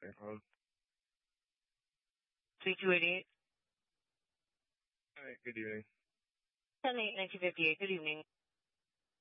Second hold. 3288. Hi, good evening. 108-1958. Good evening.